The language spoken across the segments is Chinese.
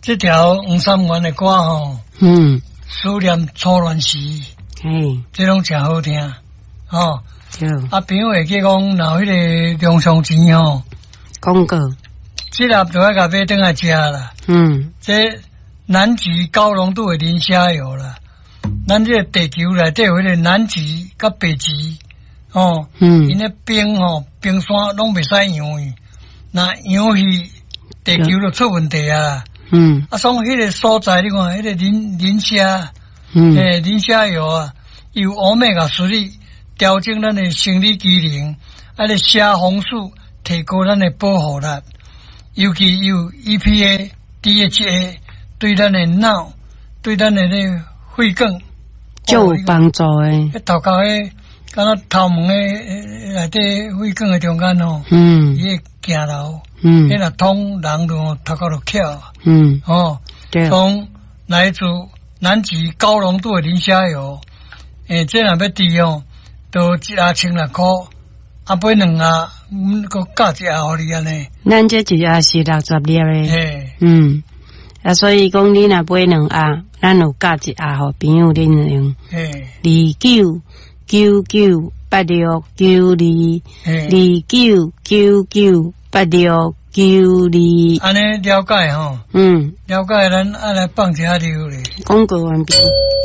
这条黄三元的歌吼，思念初恋时，这种真好听，吼。啊，朋友会记讲，若迄个梁湘钱吼， 讲过， 这粒就要甲买转来食啦。这南极高浓度的磷虾油啦，咱这个地球内底有迄个南极甲北极，因咧冰冰山拢袂使扬去，那扬去地球就出问题啊。啊，从迄个所在你看，迄个磷虾，磷虾油啊，由欧米伽3调整咱的生理机能，啊，咧虾红素提高咱的保护力，尤其有 EPA、DHA， 对咱的脑、对咱的那肺梗就有帮助诶。 迄头壳诶，敢若头毛诶内底肺梗诶中间吼，伊会行路，迄若通人就头壳就翘，对，从来自南极高浓度的磷虾油，这若要治哦。都一盒1600，啊买2盒，搁加一盒互你安尼。 咱这一盒是60粒诶。啊，所以讲你若买2盒，咱有加一盒互朋友恁用。29998692，29998692。 安尼了解吼？了解，咱爱来放一下料咧。 广告完毕。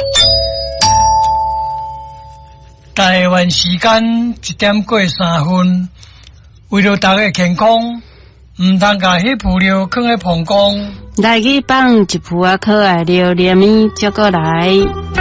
台湾时间1点过3分，为了大家健康，唔通甲迄副料放喺膀胱。 来去放一副可爱料，连面接过来。